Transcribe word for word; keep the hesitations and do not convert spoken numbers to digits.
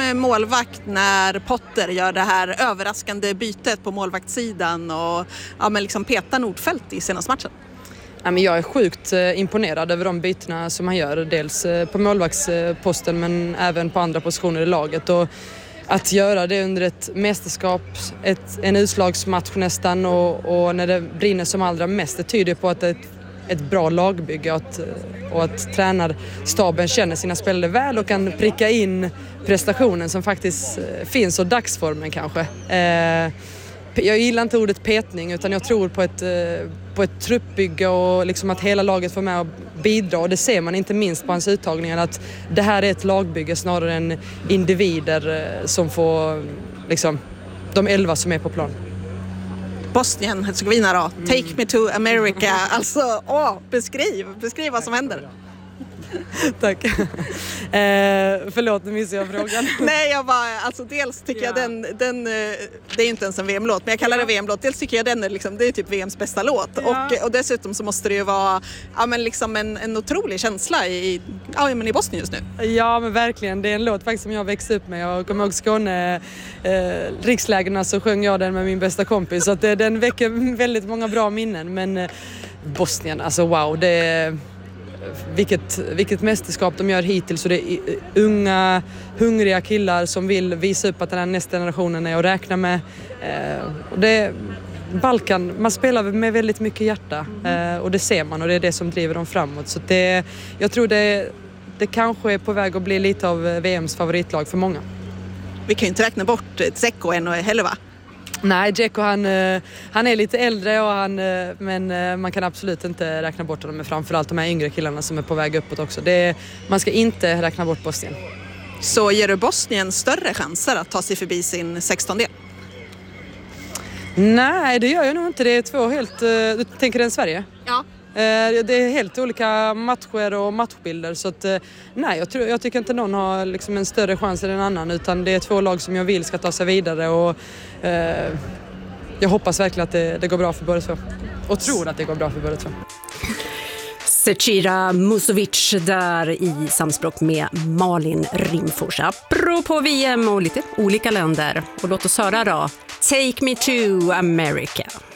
målvakt när Potter gör det här överraskande bytet på målvaktssidan och ja, men liksom petar Nordfeldt i senaste matchen? Ja, men jag är sjukt imponerad över de bytena som han gör. Dels på målvaktsposten men även på andra positioner i laget. Och att göra det under ett mästerskap, ett, en utslagsmatch nästan och, och när det brinner som allra mest, det tyder på att det är ett, ett bra lagbygge och att, och att tränarstaben känner sina spelare väl och kan pricka in prestationen som faktiskt finns och dagsformen kanske. Eh, jag gillar inte ordet petning utan jag tror på ett, på ett truppbygge och liksom att hela laget får med och bidra. Och det ser man inte minst på hans uttagningar att det här är ett lagbygge snarare än individer som får liksom, de elva som är på plan. Bosnien, Herzegovina då. Take mm. me to America. Alltså, åh, beskriv. Beskriv vad som händer. Tack. eh, förlåt, nu missade jag frågan. Nej, jag bara, alltså dels tycker ja. jag den, den, det är ju inte ens en V M-låt, men jag kallar det V M-låt. Dels tycker jag den är liksom, det är typ V M:s bästa låt. Ja. Och, och dessutom så måste det ju vara ja, men liksom en, en otrolig känsla i, ja, men i Bosnien just nu. Ja, men verkligen. Det är en låt faktiskt som jag växte upp med. Jag kommer ihåg Skåne, eh, rikslägerna så sjöng jag den med min bästa kompis. Så att det, den väcker väldigt många bra minnen. Men eh, Bosnien, alltså wow, det är... Vilket, vilket mästerskap de gör hittills och det är unga, hungriga killar som vill visa upp att den här nästa generationen är att räkna med. Eh, och det är Balkan, man spelar med väldigt mycket hjärta eh, och det ser man och det är det som driver dem framåt. Så det, jag tror det, det kanske är på väg att bli lite av V M:s favoritlag för många. Vi kan ju inte räkna bort Dzeko än heller va? Nej, Dzeko han, han är lite äldre och han, men man kan absolut inte räkna bort honom med framförallt de här yngre killarna som är på väg uppåt också. Det, man ska inte räkna bort Bosnien. Så ger du Bosnien större chanser att ta sig förbi sin sextondel? Nej, det gör jag nog inte. Det är två helt... Du tänker den Sverige? Ja. Det är helt olika matcher och matchbilder så att nej, jag, tror, jag tycker inte någon har liksom en större chans än en annan utan det är två lag som jag vill ska ta sig vidare och eh, jag hoppas verkligen att det, det går bra för båda två och tror att det går bra för båda två. Zecira Musovic där i samspråk med Malin Rimfors. Apropå V M och lite olika länder. Och låt oss höra då Take me to America.